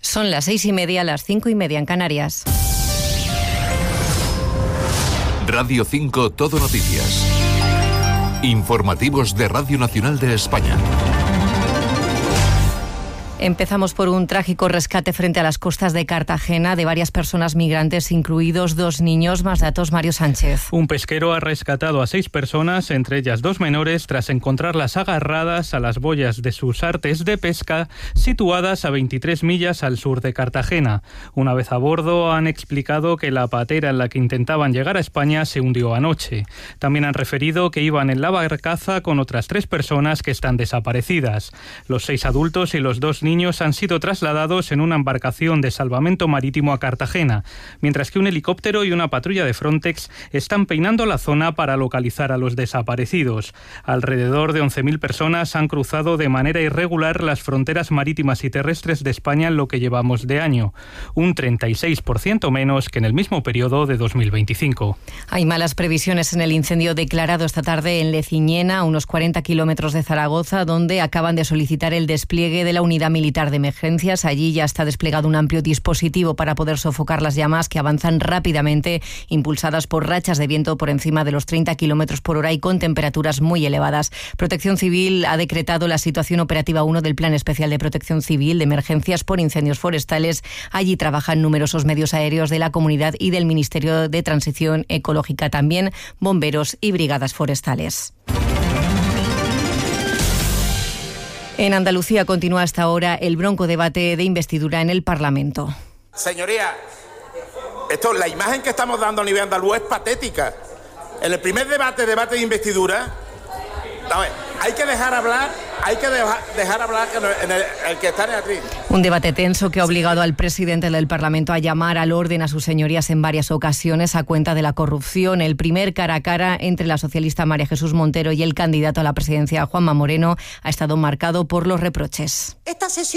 Son las 6:30, las 5:30 en Canarias. Radio 5 Todo Noticias. Informativos de Radio Nacional de España. Empezamos por un trágico rescate frente a las costas de Cartagena de varias personas migrantes, incluidos 2 niños. Más datos, Mario Sánchez. Un pesquero ha rescatado a 6 personas, entre ellas 2 menores, tras encontrarlas agarradas a las boyas de sus artes de pesca, situadas a 23 millas al sur de Cartagena. Una vez a bordo, han explicado que la patera en la que intentaban llegar a España se hundió anoche. También han referido que iban en la barcaza con otras 3 personas que están desaparecidas. Los 6 adultos y los 2 niños han sido trasladados en una embarcación de salvamento marítimo a Cartagena, mientras que un helicóptero y una patrulla de Frontex están peinando la zona para localizar a los desaparecidos. Alrededor de 11.000 personas han cruzado de manera irregular las fronteras marítimas y terrestres de España en lo que llevamos de año, un 36% menos que en el mismo periodo de 2025. Hay malas previsiones en el incendio declarado esta tarde en Leciñena, a unos 40 kilómetros de Zaragoza, donde acaban de solicitar el despliegue de la unidad militar de emergencias. Allí ya está desplegado un amplio dispositivo para poder sofocar las llamas que avanzan rápidamente, impulsadas por rachas de viento por encima de los 30 kilómetros por hora y con temperaturas muy elevadas. Protección Civil ha decretado la situación operativa 1 del Plan Especial de Protección Civil de Emergencias por Incendios Forestales. Allí trabajan numerosos medios aéreos de la comunidad y del Ministerio de Transición Ecológica, también bomberos y brigadas forestales. En Andalucía continúa hasta ahora el bronco debate de investidura en el Parlamento. Señoría, la imagen que estamos dando a nivel andaluz es patética. En el primer debate de investidura, hay que dejar hablar el que está en el atril. Un debate tenso que ha obligado al presidente del Parlamento a llamar al orden a sus señorías en varias ocasiones a cuenta de la corrupción. El primer cara a cara entre la socialista María Jesús Montero y el candidato a la presidencia Juanma Moreno ha estado marcado por los reproches. Esta sesión